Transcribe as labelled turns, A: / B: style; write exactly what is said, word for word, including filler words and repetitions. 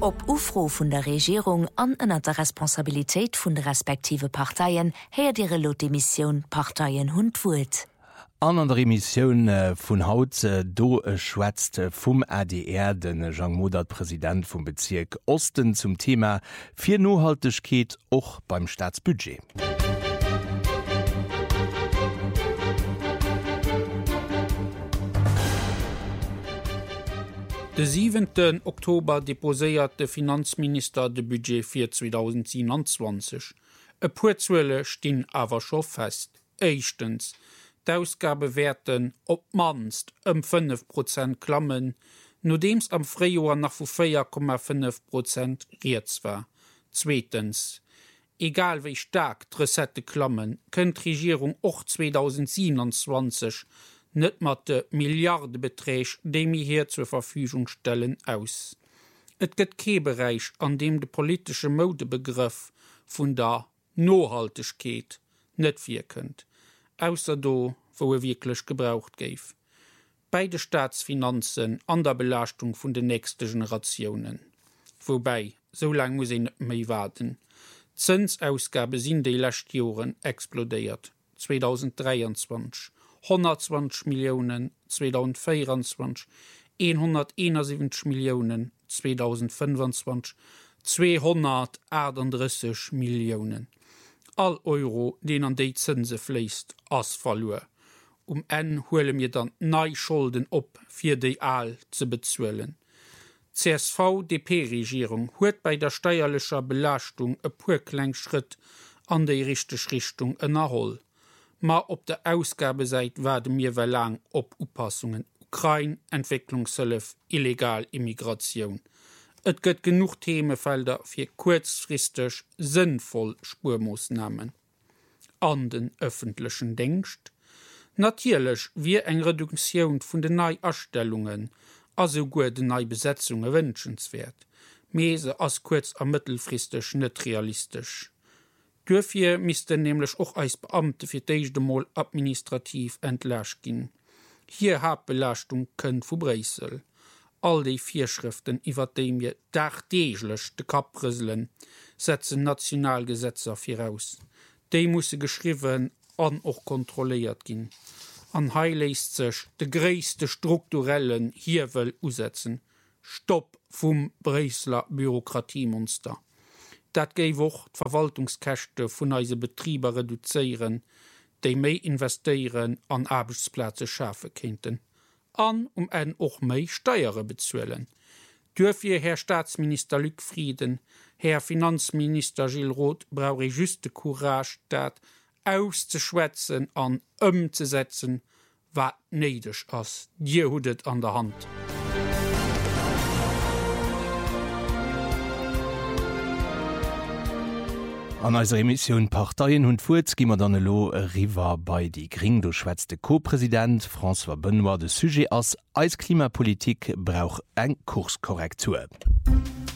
A: Op Ufro vun der Regierung an ënner der Responsabiltäit vun de respektive Parteiien her Dire Lodemission Parteiien hund wurt.
B: An an der Emissionioun äh, vun Haut äh, do äh, schwätzt äh, vum A D R den äh, Jean Modert Präsident vum Bezirk Osten zum Thema fir Nohaltegkeet och beim Staatsbudget.
C: De siebenten Oktober deposéiert de Finanzminister de Budget fir zweitausendsiebenundzwanzig. E puerzuelle stinn awer scho fest. Echtens, d'Ausgabewerten op manst ëm fünf Prozent klammen, nodems am Freijoer nach vu vier Komma fünf Prozent riets war. Zweitens, egal wie stark d'Resette klammen, kënnt Regierung och zweitausendsiebenundzwanzig net mat de Milliardebeträg, de mi hier zur Verfügung stellen, aus. Et gëtt Kebereich, an dem de politische Modebegriff vun der Nohaltegkeet net wirkend, ausser do, wo er wirklich gebraucht geif. Beide Staatsfinanzen an der Belastung vun de nächste Generationen. Wobei, so lang muss ich net méi warten. Zinsausgabe sind de letzten Joren explodiert. zweitausenddreiundzwanzig hundertzwanzig Millionen, zweitausendvierundzwanzig hunderteinundsiebzig Millionen, zweitausendfünfundzwanzig zweihundertachtunddreißig Millionen. All Euro, den an die Zinse fließt, as verloren. Um en hole mir dann neue Schulden op, für die all zu bezuelen. C S V-D P-Regierung huet bei der steuerlicher Belastung e puer klein Schritt an die richtige Richtung erholt. Ma op der Ausgabeseit werden mir well lang op Upassungen Ukraine, Entwicklungshilfe, illegal Immigration. Et gëtt genug Themenfelder fir kurzfristig sinnvoll Spurmaßnahmen. An den öffentlichen Dienst. Natürlich wie eng Reduktion vun den Neuerstellungen, also gut de Neubesetzungen wünschenswert. Mese as kurz am mittelfristig net realistisch. Dürfir misste nämlich auch als Beamte für dechte Mal administrativ entlascht gehen. Hier hat Belastung könnt vu Bresel. All die Vierschriften, iwwer dem je dagtäglich de Kap rüsseln, setzen Nationalgesetze voraus. Die musse geschrieben an auch kontrolliert gehen. An heiligst sich de größte strukturellen hier will usetzen. Stopp vom Bresler Bürokratiemonster. Dat géif och d'Verwaltungskächte vun eise Betrieber reduzieren, déi méi investieren an Arbeitsplätze schafe kenten, an um en och méi Steiere bezuelen. Dürfir Herr Staatsminister Luc Frieden, Herr Finanzminister Gilles Roth brauche juste Courage, dat auszuschwätzen an ëmzusetzen, wat neidech ass. Dir hudet an der Hand.
B: An eiser Emission Parteiien hun Fuz gimmer dann lo River bei die Gring do schwätzte Co-Präsident François Benoit de Sujet ass als Klimapolitik brauch eng Kurskorrektur.